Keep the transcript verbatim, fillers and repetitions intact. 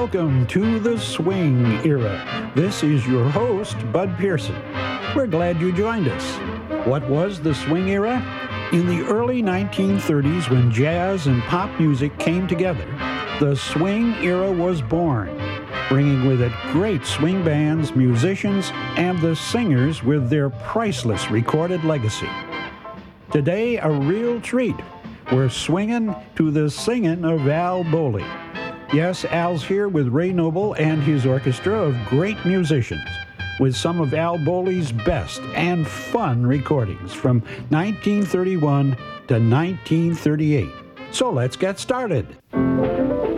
welcome to the swing era. This is your host, Bud Pearson. We're glad you joined us. What was the swing era? In the early nineteen thirties, when jazz and pop music came together, the swing era was born, bringing with it great swing bands, musicians, and the singers with their priceless recorded legacy. Today, a real treat. We're swinging to the singing of Al Bowley. Yes, Al's here with Ray Noble and his orchestra of great musicians, with some of Al Bowley's best and fun recordings from nineteen thirty-one to nineteen thirty-eight. So let's get started.